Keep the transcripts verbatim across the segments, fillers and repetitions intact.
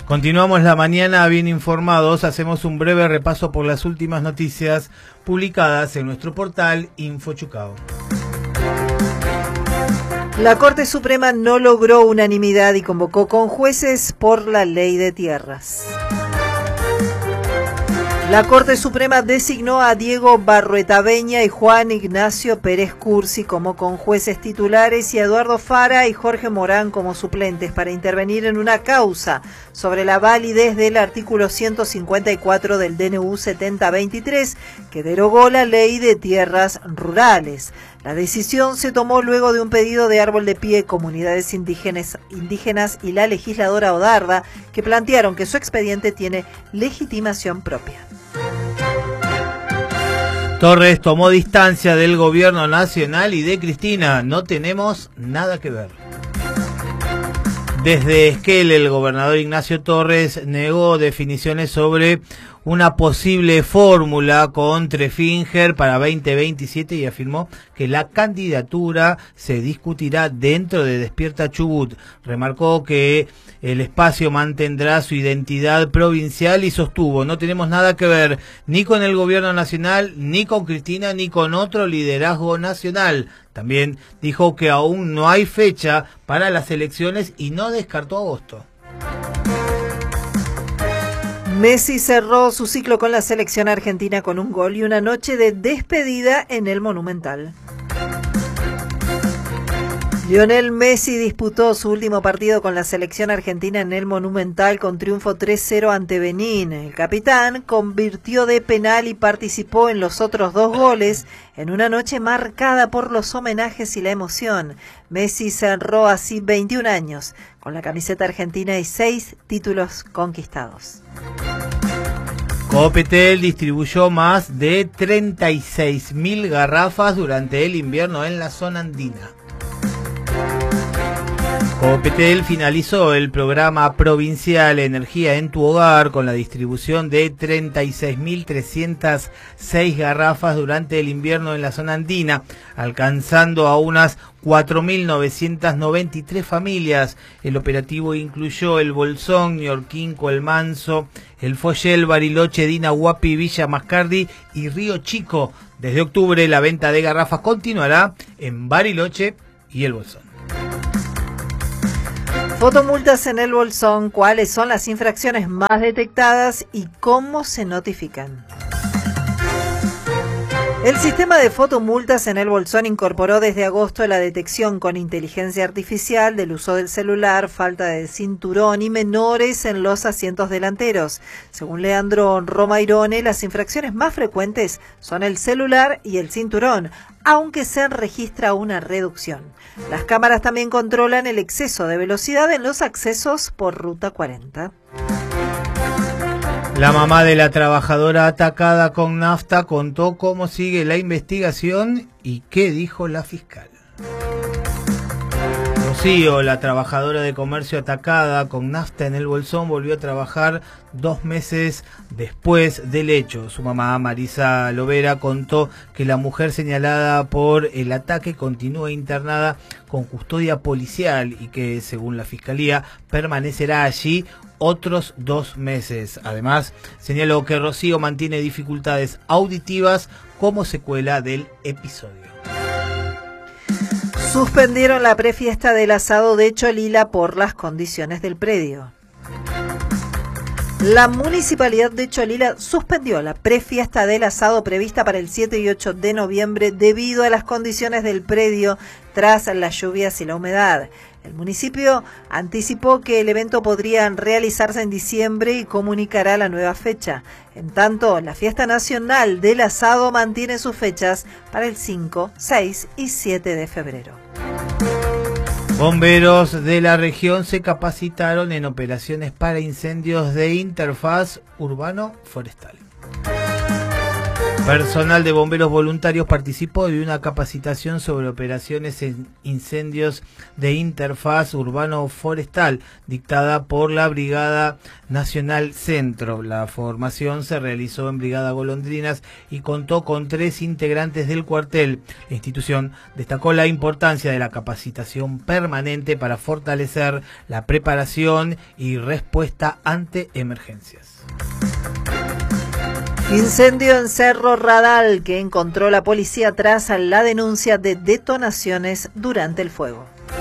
Continuamos la mañana bien informados, hacemos un breve repaso por las últimas noticias publicadas en nuestro portal InfoChucao. La Corte Suprema no logró unanimidad y convocó con jueces por la ley de tierras. La Corte Suprema designó a Diego Barruetaveña y Juan Ignacio Pérez Cursi como conjueces titulares y a Eduardo Fara y Jorge Morán como suplentes para intervenir en una causa sobre la validez del artículo ciento cincuenta y cuatro del D N U setenta veintitrés que derogó la ley de tierras rurales. La decisión se tomó luego de un pedido de Árbol de Pie, comunidades indígenas, indígenas y la legisladora Odarda, que plantearon que su expediente tiene legitimación propia. Torres tomó distancia del gobierno nacional y de Cristina. No tenemos nada que ver. Desde Esquel, el gobernador Ignacio Torres negó definiciones sobre una posible fórmula con Trefinger para veinte veintisiete y afirmó que la candidatura se discutirá dentro de Despierta Chubut. Remarcó que el espacio mantendrá su identidad provincial y sostuvo: no tenemos nada que ver ni con el gobierno nacional, ni con Cristina, ni con otro liderazgo nacional. También dijo que aún no hay fecha para las elecciones y no descartó agosto. Messi cerró su ciclo con la selección argentina con un gol y una noche de despedida en el Monumental. Lionel Messi disputó su último partido con la selección argentina en el Monumental con triunfo tres cero ante Benín. El capitán convirtió de penal y participó en los otros dos goles en una noche marcada por los homenajes y la emoción. Messi cerró así veintiún años con la camiseta argentina y seis títulos conquistados. Copetel distribuyó más de treinta y seis mil garrafas durante el invierno en la zona andina. Copetel finalizó el programa provincial Energía en tu Hogar con la distribución de treinta y seis mil trescientas seis garrafas durante el invierno en la zona andina, alcanzando a unas cuatro mil novecientas noventa y tres familias. El operativo incluyó el Bolsón, Ñorquinco, El Manso, El Follel, Bariloche, Dina, Huapi, Villa Mascardi y Río Chico. Desde octubre la venta de garrafas continuará en Bariloche y El Bolsón. Fotomultas en El Bolsón. ¿Cuáles son las infracciones más detectadas y cómo se notifican? El sistema de fotomultas en El Bolsón incorporó desde agosto la detección con inteligencia artificial del uso del celular, falta de cinturón y menores en los asientos delanteros. Según Leandro Romairone, las infracciones más frecuentes son el celular y el cinturón, aunque se registra una reducción. Las cámaras también controlan el exceso de velocidad en los accesos por Ruta cuarenta. La mamá de la trabajadora atacada con nafta contó cómo sigue la investigación y qué dijo la fiscal. Rocío, la trabajadora de comercio atacada con nafta en El Bolsón, volvió a trabajar dos meses después del hecho. Su mamá, Marisa Lovera, contó que la mujer señalada por el ataque continúa internada con custodia policial y que, según la fiscalía, permanecerá allí otros dos meses. Además, señaló que Rocío mantiene dificultades auditivas como secuela del episodio. Suspendieron la prefiesta del asado de Cholila por las condiciones del predio. La Municipalidad de Cholila suspendió la prefiesta del asado prevista para el siete y ocho de noviembre debido a las condiciones del predio tras las lluvias y la humedad. El municipio anticipó que el evento podría realizarse en diciembre y comunicará la nueva fecha. En tanto, la Fiesta Nacional del Asado mantiene sus fechas para el cinco, seis y siete de febrero. Bomberos de la región se capacitaron en operaciones para incendios de interfaz urbano-forestal. Personal de bomberos voluntarios participó de una capacitación sobre operaciones en incendios de interfaz urbano-forestal dictada por la Brigada Nacional Centro. La formación se realizó en Brigada Golondrinas y contó con tres integrantes del cuartel. La institución destacó la importancia de la capacitación permanente para fortalecer la preparación y respuesta ante emergencias. Incendio en Cerro Radal que encontró la policía tras la denuncia de detonaciones durante el fuego.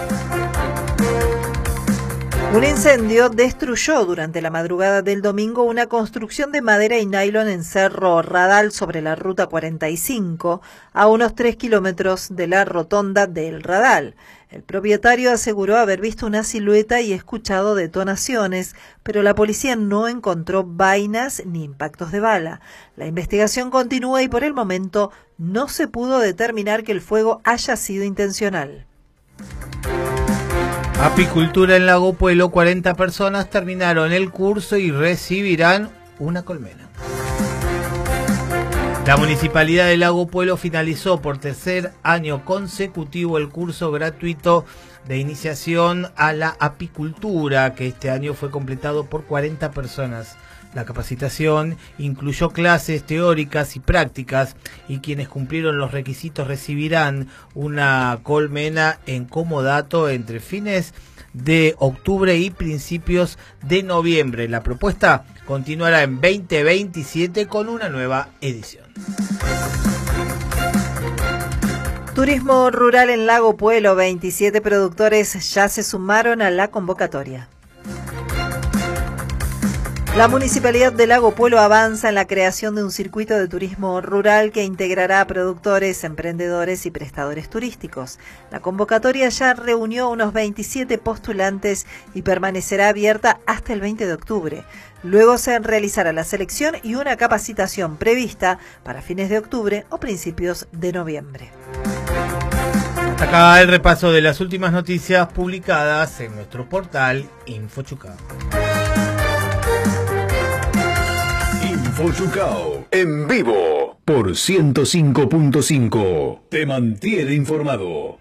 Un incendio destruyó durante la madrugada del domingo una construcción de madera y nylon en Cerro Radal sobre la ruta cuarenta y cinco, a unos tres kilómetros de la rotonda del Radal. El propietario aseguró haber visto una silueta y escuchado detonaciones, pero la policía no encontró vainas ni impactos de bala. La investigación continúa y por el momento no se pudo determinar que el fuego haya sido intencional. Apicultura en Lago Puelo, cuarenta personas terminaron el curso y recibirán una colmena. La Municipalidad de Lago Puelo finalizó por tercer año consecutivo el curso gratuito de iniciación a la apicultura, que este año fue completado por cuarenta personas. La capacitación incluyó clases teóricas y prácticas y quienes cumplieron los requisitos recibirán una colmena en comodato entre fines de octubre y principios de noviembre. La propuesta continuará en veinte veintisiete con una nueva edición. Turismo rural en Lago Puelo, veintisiete productores ya se sumaron a la convocatoria. La Municipalidad de Lago Puelo avanza en la creación de un circuito de turismo rural que integrará a productores, emprendedores y prestadores turísticos. La convocatoria ya reunió unos veintisiete postulantes y permanecerá abierta hasta el veinte de octubre. Luego se realizará la selección y una capacitación prevista para fines de octubre o principios de noviembre. Hasta acá el repaso de las últimas noticias publicadas en nuestro portal InfoChucao. InfoChucao en vivo por ciento cinco punto cinco. Te mantiene informado.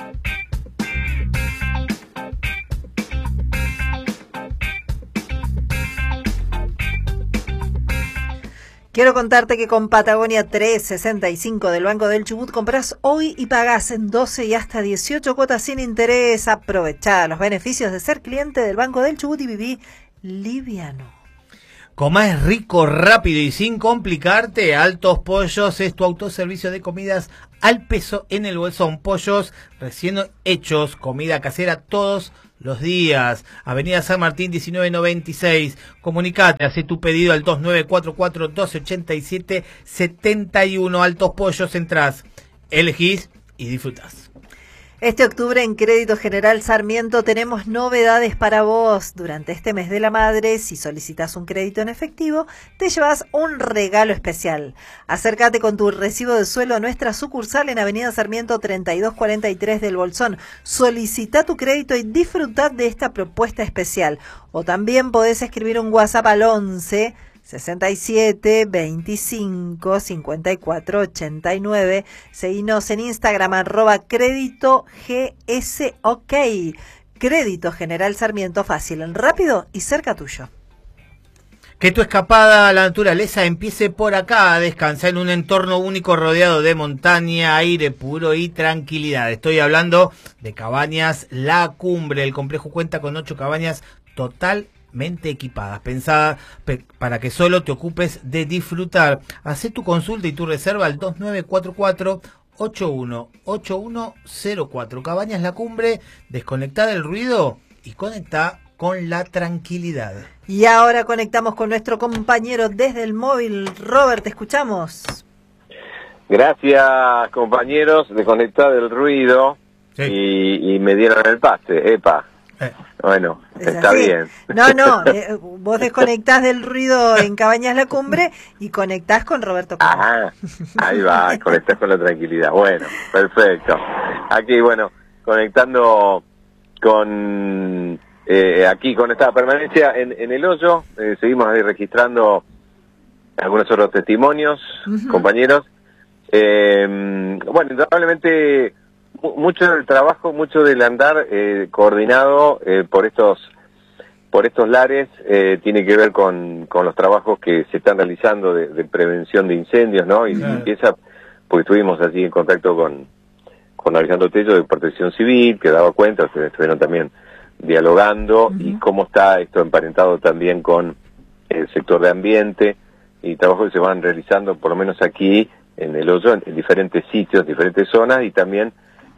Quiero contarte que con Patagonia trescientos sesenta y cinco del Banco del Chubut compras hoy y pagás en doce y hasta dieciocho cuotas sin interés. Aprovechá los beneficios de ser cliente del Banco del Chubut y viví liviano. Comás rico, rápido y sin complicarte. Altos Pollos es tu autoservicio de comidas al peso en el bolsón. Pollos recién hechos, comida casera todos los días. Avenida San Martín diecinueve noventa y seis. Comunicate, haz tu pedido al dos nueve cuatro cuatro, dos ocho siete, siete uno. Altos Pollos, entrás, elegís y disfrutás. Este octubre en Crédito General Sarmiento tenemos novedades para vos. Durante este mes de la madre, si solicitas un crédito en efectivo, te llevas un regalo especial. Acércate con tu recibo de sueldo a nuestra sucursal en Avenida Sarmiento treinta y dos cuarenta y tres del Bolsón. Solicita tu crédito y disfrutad de esta propuesta especial. O también podés escribir un WhatsApp al once sesenta y siete, veinticinco, cincuenta y cuatro, ochenta y nueve. Seguinos en Instagram, arroba crédito GSOK. Crédito General Sarmiento, fácil, rápido y cerca tuyo. Que tu escapada a la naturaleza empiece por acá. Descansa en un entorno único rodeado de montaña, aire puro y tranquilidad. Estoy hablando de Cabañas La Cumbre. El complejo cuenta con ocho cabañas totalmente equipadas, pensadas pe para que solo te ocupes de disfrutar. Hacé tu consulta y tu reserva al dos nueve cuatro cuatro, ocho uno ocho uno cero cuatro. Cabañas La Cumbre, desconecta del ruido y conecta con la tranquilidad. Y ahora conectamos con nuestro compañero desde el móvil. Robert, ¿te escuchamos? Gracias, compañeros, de conectar del ruido. Sí. y, y me dieron el pase, epa. Eh. Bueno, ¿es está así? Bien. No, no, eh, vos desconectás del ruido en Cabañas La Cumbre y conectás con Roberto Cumbre. Ajá, ahí va, conectás con la tranquilidad. Bueno, perfecto. Aquí, bueno, conectando con eh, aquí con esta permanencia en, en el hoyo, eh, seguimos ahí registrando algunos otros testimonios, uh-huh. compañeros. Eh, bueno, indudablemente mucho del trabajo, mucho del andar eh, coordinado eh, por estos por estos lares eh, tiene que ver con, con los trabajos que se están realizando de, de prevención de incendios, ¿no? Y claro. limpieza, porque estuvimos allí en contacto con, con Alejandro Tello de Protección Civil, que daba cuenta, ustedes estuvieron también dialogando, uh-huh. y cómo está esto emparentado también con el sector de ambiente, y trabajos que se van realizando, por lo menos aquí, en el Hoyo, en, en diferentes sitios, diferentes zonas, y también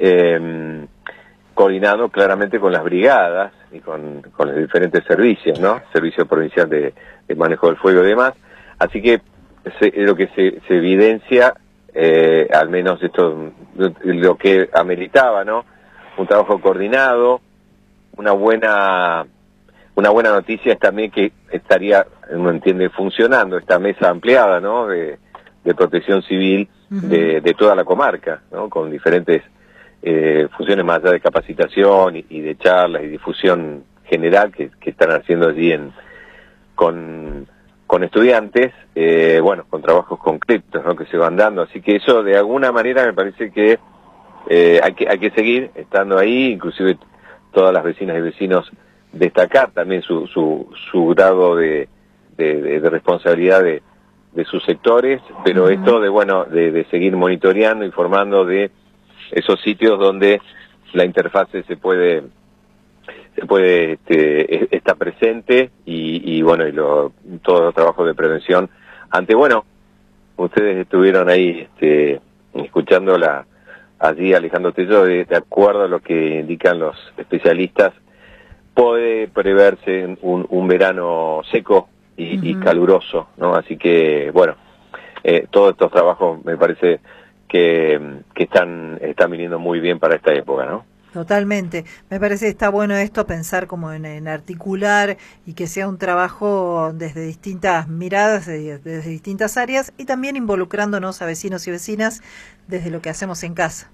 eh, coordinado claramente con las brigadas y con, con los diferentes servicios, ¿no? Servicio Provincial de, de Manejo del Fuego y demás. Así que se, lo que se, se evidencia, eh, al menos esto, lo que ameritaba, ¿no? Un trabajo coordinado, una buena, una buena noticia es también que estaría, uno entiende, funcionando esta mesa ampliada, ¿no? De, de protección civil uh-huh. de, de toda la comarca, ¿no? Con diferentes Eh, funciones más allá de capacitación y, y de charlas y difusión general que, que están haciendo allí en con, con estudiantes, eh, bueno, con trabajos concretos, ¿no? Que se van dando, así que eso de alguna manera me parece que eh, hay que hay que seguir estando ahí, inclusive todas las vecinas y vecinos destacar también su su, su grado de, de, de, de responsabilidad de, de sus sectores, pero uh-huh. esto de bueno de, de seguir monitoreando, informando de esos sitios donde la interfase se puede se puede este, está presente y, y bueno y lo, todos los trabajos de prevención ante bueno ustedes estuvieron ahí este, escuchando la allí Alejandro Tello, de, de acuerdo a lo que indican los especialistas puede preverse un, un verano seco y, uh-huh. y caluroso, ¿no? Así que bueno eh, todos estos trabajos me parece que, que están, están viniendo muy bien para esta época, ¿no? Totalmente. Me parece que está bueno esto, pensar como en, en articular y que sea un trabajo desde distintas miradas, desde distintas áreas y también involucrándonos a vecinos y vecinas desde lo que hacemos en casa.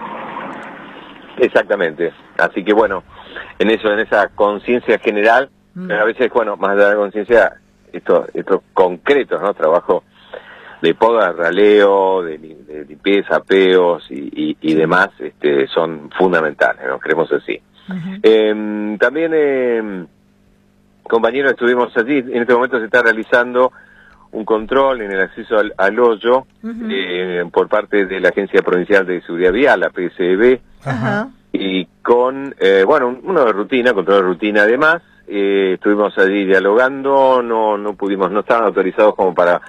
Exactamente. Así que bueno, en eso, en esa conciencia general, mm. a veces, bueno, más allá de la conciencia, estos, estos concretos, ¿no? Trabajo de poda, raleo, de, de limpieza, apeos y, y, y demás, este, son fundamentales, ¿no? Creemos así. Uh-huh. Eh, también, eh, compañeros, estuvimos allí, en este momento se está realizando un control en el acceso al, al hoyo uh-huh. eh, por parte de la Agencia Provincial de Seguridad Vial, la P S E B, uh-huh. y con, eh, bueno, uno de rutina, control de rutina además, eh, estuvimos allí dialogando, no, no pudimos, no estaban autorizados como para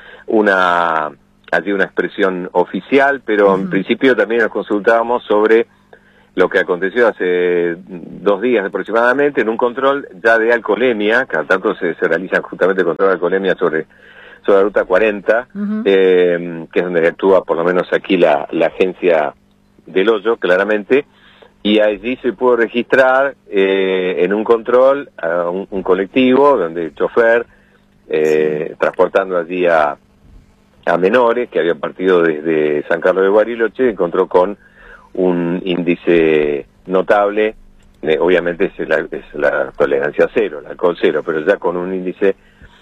una allí una expresión oficial, pero uh-huh. en principio también nos consultábamos sobre lo que aconteció hace dos días aproximadamente en un control ya de alcoholemia, cada tanto se, se realiza justamente el control de alcoholemia sobre, sobre la ruta cuarenta, uh-huh. eh, que es donde actúa por lo menos aquí la, la agencia del Hoyo, claramente, y allí se pudo registrar eh, en un control a un, un colectivo donde el chofer eh, sí. transportando allí a a menores que habían partido desde San Carlos de Bariloche, encontró con un índice notable, eh, obviamente es la, es la tolerancia cero, el alcohol cero, pero ya con un índice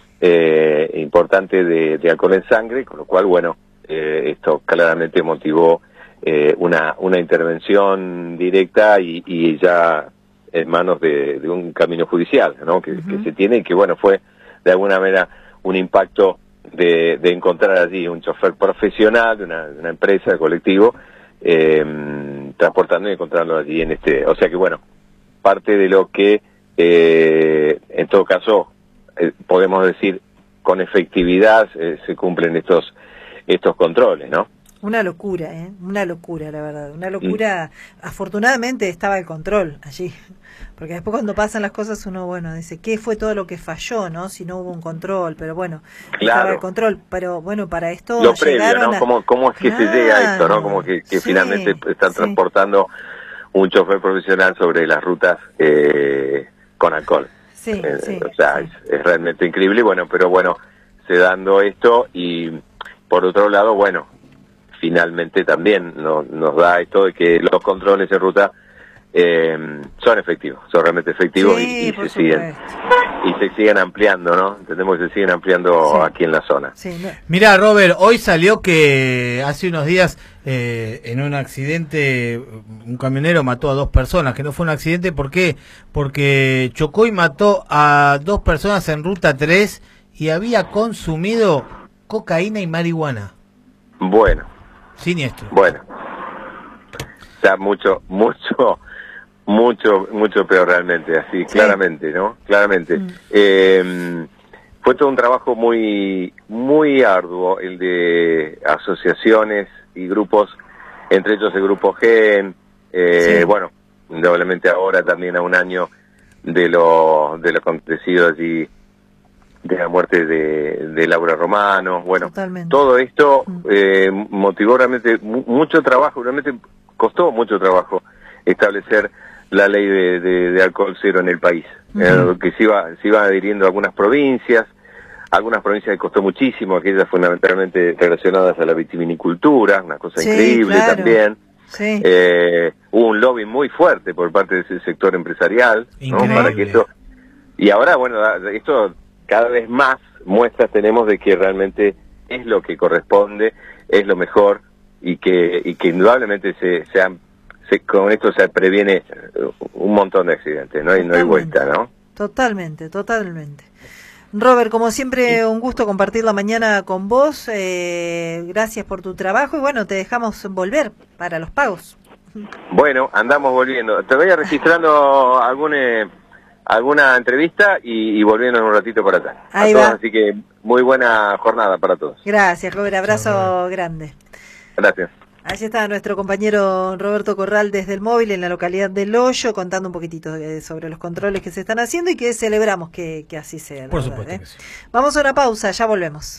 eh, importante de, de alcohol en sangre, con lo cual, bueno, eh, esto claramente motivó eh, una, una intervención directa y, y ya en manos de, de un camino judicial, ¿no? Que, uh-huh. que se tiene y que, bueno, fue de alguna manera un impacto De, de encontrar allí un chofer profesional de una, de una empresa, de colectivo, eh, transportando y encontrarlo allí en este, o sea que bueno, parte de lo que eh, en todo caso eh, podemos decir con efectividad eh, se cumplen estos estos controles, ¿no? Una locura, ¿eh? Una locura, la verdad. Una locura. Mm. Afortunadamente estaba el control allí. Porque después cuando pasan las cosas uno, bueno, dice, ¿qué fue todo lo que falló, no? Si no hubo un control, pero bueno, claro. estaba el control. Pero bueno, para esto lo previo, ¿no? A... ¿Cómo, ¿Cómo es que claro. se llega a esto, no? Como que, que sí, finalmente están sí. transportando un chofer profesional sobre las rutas eh, con alcohol. Sí, eh, sí. O sea, sí. Es, es realmente increíble, bueno, pero bueno, se dando esto y por otro lado, bueno, finalmente también no, nos da esto de que los controles en ruta eh, son efectivos, son realmente efectivos Sí, y, y por se siguen y se siguen ampliando, ¿no? Entendemos que se siguen ampliando Sí. aquí en la zona. Sí, no. Mirá, Robert, hoy salió que hace unos días eh, en un accidente un camionero mató a dos personas, que no fue un accidente, ¿por qué? Porque chocó y mató a dos personas en ruta tres y había consumido cocaína y marihuana. Bueno, Siniestro. bueno. O sea, mucho, mucho, mucho, mucho peor realmente, así, Sí. claramente, ¿no? Claramente. Mm. Eh, fue todo un trabajo muy, muy arduo, el de asociaciones y grupos, entre ellos el Grupo Gen, eh, Sí. bueno, indudablemente ahora también a un año de lo, de lo acontecido allí, de la muerte de, de Laura Romano, bueno, Totalmente. todo esto Mm. eh, motivó realmente mu- mucho trabajo, realmente costó mucho trabajo establecer la ley de, de, de alcohol cero en el país, Ujú. eh, que se iba, se iba adhiriendo a algunas provincias, algunas provincias que costó muchísimo, aquellas fundamentalmente relacionadas a la vitivinicultura, una cosa Sí, increíble claro. también. Sí. Eh, hubo un lobby muy fuerte por parte de ese sector empresarial, ¿no? Increíble. Para que esto, y ahora, bueno, esto cada vez más muestras tenemos de que realmente es lo que corresponde, es lo mejor, y que y que indudablemente se, se, han- se con esto se previene un montón de accidentes, no hay no hay Totalmente. vuelta, ¿no? Totalmente, totalmente. Robert, como siempre, un gusto compartir la mañana con vos. Eh, gracias por tu trabajo y bueno, te dejamos volver para los pagos. Bueno, andamos volviendo. Te voy a registrando algún, eh, alguna entrevista y, y volviendo en un ratito para acá. Ahí a todos, va. así que muy buena jornada para todos. Gracias, Robert. Abrazo Chao, grande. Gracias. Allí está nuestro compañero Roberto Corral desde el móvil en la localidad del Hoyo, contando un poquitito de- sobre los controles que se están haciendo y que celebramos que, que así sea. la Por verdad, supuesto ¿eh? que sí. Vamos a una pausa, ya volvemos.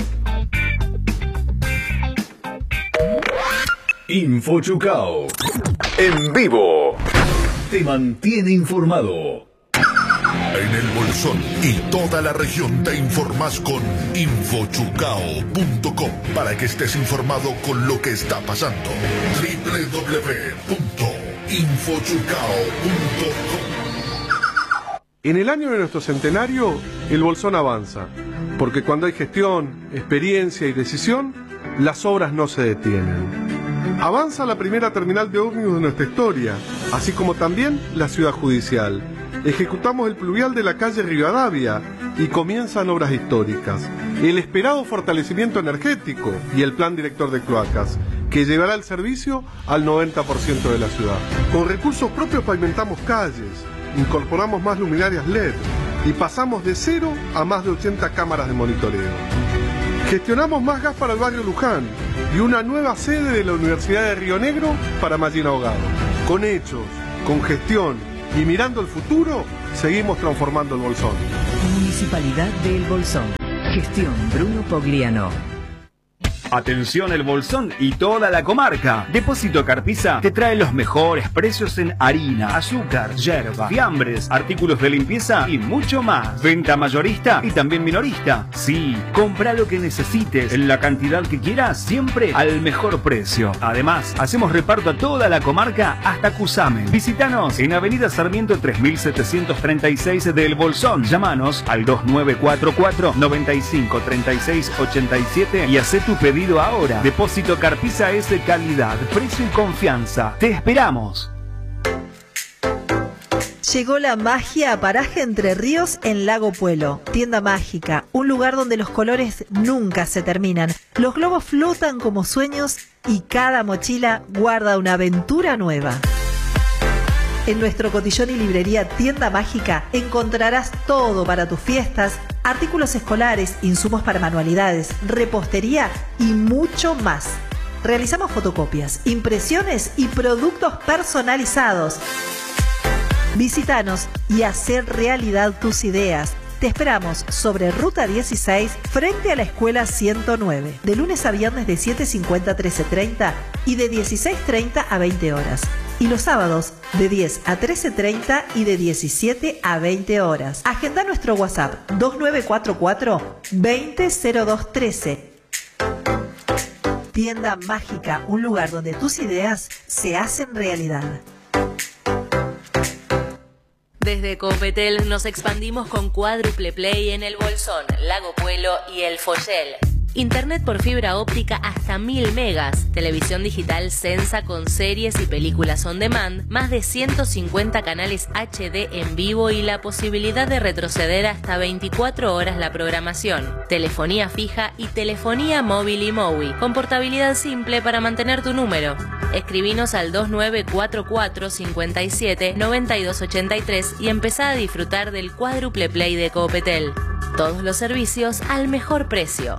Infochucao. En vivo. Te mantiene informado. En el Bolsón y toda la región te informás con infochucao punto com para que estés informado con lo que está pasando. doble u doble u doble u punto infochucao punto com. En el año de nuestro centenario, el Bolsón avanza, porque cuando hay gestión, experiencia y decisión, las obras no se detienen. Avanza la primera terminal de ómnibus de nuestra historia, así como también la ciudad judicial. Ejecutamos el pluvial de la calle Rivadavia y comienzan obras históricas. El esperado fortalecimiento energético y el plan director de cloacas, que llevará el servicio al noventa por ciento de la ciudad. Con recursos propios pavimentamos calles, incorporamos más luminarias L E D y pasamos de cero a más de ochenta cámaras de monitoreo. Gestionamos más gas para el barrio Luján y una nueva sede de la Universidad de Río Negro para Mallín Ahogado. Con hechos, con gestión y mirando el futuro, seguimos transformando el Bolsón. Municipalidad de El Bolsón. Gestión Bruno Pogliano. Atención El Bolsón y toda la comarca. Depósito Carpisa te trae los mejores precios en harina, azúcar, yerba, fiambres, artículos de limpieza y mucho más. Venta mayorista y también minorista. Sí, compra lo que necesites en la cantidad que quieras, siempre al mejor precio. Además, hacemos reparto a toda la comarca hasta Cusamen. Visítanos en Avenida Sarmiento tres mil setecientos treinta y seis de El Bolsón. Llámanos al dos nueve cuatro cuatro, noventa y cinco, treinta y seis, ochenta y siete y hacé tu pedido ahora. Depósito Carpisa es de calidad, precio y confianza. Te esperamos. Llegó la magia a Paraje Entre Ríos en Lago Puelo. Tienda mágica, un lugar donde los colores nunca se terminan. Los globos flotan como sueños y cada mochila guarda una aventura nueva. En nuestro cotillón y librería Tienda Mágica encontrarás todo para tus fiestas, artículos escolares, insumos para manualidades, repostería y mucho más. Realizamos fotocopias, impresiones y productos personalizados. Visítanos y hacer realidad tus ideas. Te esperamos sobre Ruta dieciséis frente a la Escuela ciento nueve, de lunes a viernes de siete cincuenta a trece treinta y de dieciséis treinta a veinte horas. Y los sábados de diez a trece treinta y de diecisiete a veinte horas. Agenda nuestro WhatsApp dos nueve cuatro cuatro, veinte cero dos trece. Tienda Mágica, un lugar donde tus ideas se hacen realidad. Desde Copetel nos expandimos con cuádruple play en El Bolsón, Lago Puelo y El Follel. Internet por fibra óptica hasta mil megas, televisión digital Sensa con series y películas on demand, más de ciento cincuenta canales H D en vivo y la posibilidad de retroceder hasta veinticuatro horas la programación, telefonía fija y telefonía móvil y MOWI, con portabilidad simple para mantener tu número. Escribinos al dos nueve cuatro cuatro cinco siete nueve dos ocho tres y empezá a disfrutar del cuádruple play de Copetel. Todos los servicios al mejor precio.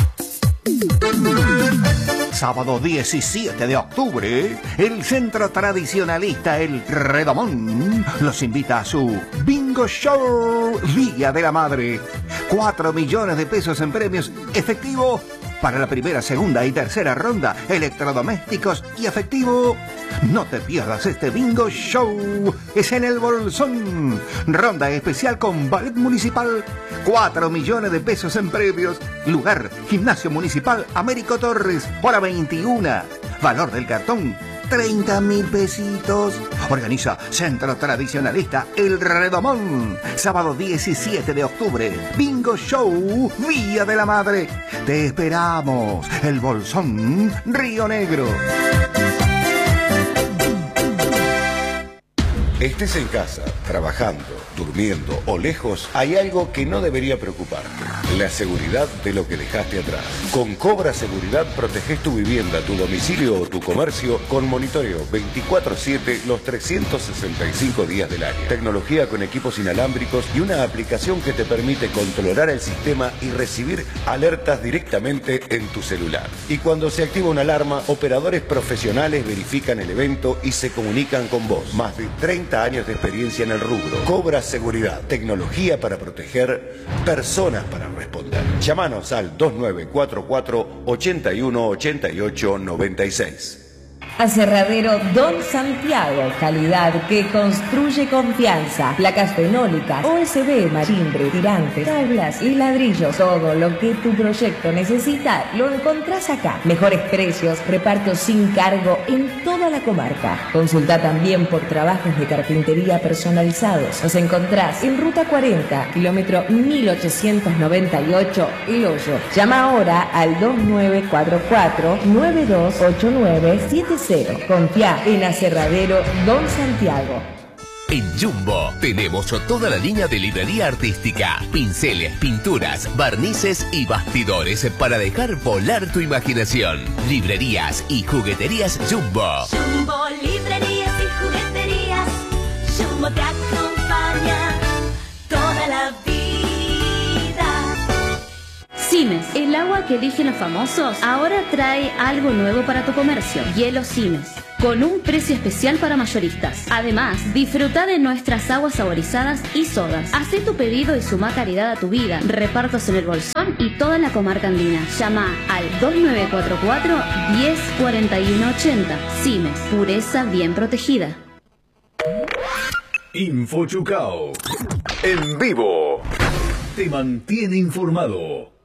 Sábado diecisiete de octubre, el centro tradicionalista El Redomón los invita a su Bingo Show Día de la Madre. Cuatro millones de pesos en premios efectivo para la primera, segunda y tercera ronda, electrodomésticos y efectivo. No te pierdas este Bingo Show. Es en El Bolsón. Ronda especial con Ballet Municipal. Cuatro millones de pesos en premios. Lugar, Gimnasio Municipal Américo Torres. Hora veintiuna. Valor del cartón, treinta mil pesitos. Organiza Centro Tradicionalista El Redomón. Sábado diecisiete de octubre. Bingo Show Día de la Madre. Te esperamos. El Bolsón, Río Negro. Estés en casa, trabajando, durmiendo o lejos, hay algo que no debería preocuparte: la seguridad de lo que dejaste atrás. Con Cobra Seguridad proteges tu vivienda, tu domicilio o tu comercio con monitoreo veinticuatro siete los trescientos sesenta y cinco días del año. Tecnología con equipos inalámbricos y una aplicación que te permite controlar el sistema y recibir alertas directamente en tu celular. Y cuando se activa una alarma, operadores profesionales verifican el evento y se comunican con vos. Más de treinta años de experiencia en el rubro. Cobra Seguridad, tecnología para proteger, personas para responder. Llámanos al dos nueve cuatro cuatro ocho uno ocho ocho nueve seis. Aserradero Don Santiago, calidad que construye confianza. Placas fenólicas, O S B, marimbre, tirantes, tablas y ladrillos. Todo lo que tu proyecto necesita lo encontrás acá. Mejores precios, reparto sin cargo en toda la comarca. Consulta también por trabajos de carpintería personalizados. Nos encontrás en Ruta cuarenta, kilómetro mil ochocientos noventa y ocho, El Hoyo. Llama ahora al dos nueve cuatro cuatro nueve dos ocho nueve siete cero. Confía en Aserradero Don Santiago. En Jumbo tenemos toda la línea de librería artística, pinceles, pinturas, barnices y bastidores para dejar volar tu imaginación. Librerías y jugueterías Jumbo. Jumbo, librerías y jugueterías. Jumbo te acompaña toda la vida. Simes, el agua que eligen los famosos, ahora trae algo nuevo para tu comercio. Hielo Simes, con un precio especial para mayoristas. Además, disfruta de nuestras aguas saborizadas y sodas. Hacé tu pedido y suma calidad a tu vida. Repartos en El Bolsón y toda la comarca andina. Llama al dos nueve cuatro cuatro diez cuarenta y uno ochenta. Simes, pureza bien protegida. Infochucao. En vivo. Te mantiene informado.